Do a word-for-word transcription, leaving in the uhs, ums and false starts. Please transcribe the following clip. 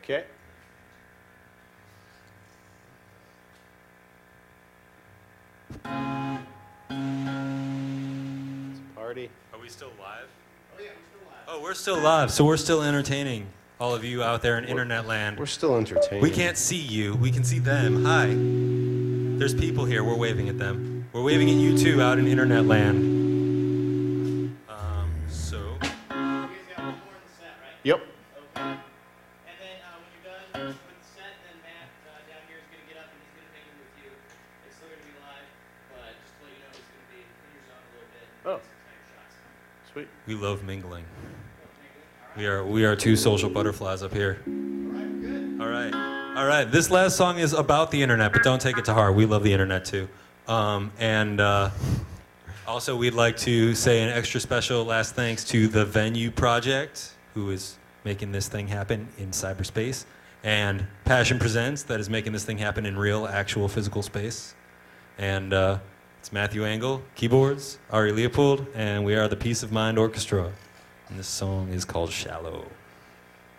Okay. It's a party. Are we still live? Oh, yeah, we're still live. Oh, we're still live, so we're still entertaining all of you out there in internet land. We're still entertaining. We can't see you. We can see them. Hi. There's people here. We're waving at them. We're waving at you, too, out in internet land. Um, so... You guys got one more in the set, right? Yep. Okay. And then uh, when you're done with the set, then Matt uh, down here is going to get up and he's going to mingle with you. It's still going to be live, but just to let you know, he's going to be in your zone a little bit. Oh. Some tighter shots. Sweet. We love mingling. We are we are two social butterflies up here. All right. All right. This last song is about the internet, but don't take it to heart. We love the internet too. Um, and uh, also, we'd like to say an extra special last thanks to the Venue Project, who is making this thing happen in cyberspace, and Passion Presents, that is making this thing happen in real, actual, physical space. And uh, it's Matthew Engel, keyboards, Ari Leopold, and we are the Peace of Mind Orchestra. And this song is called Shallow.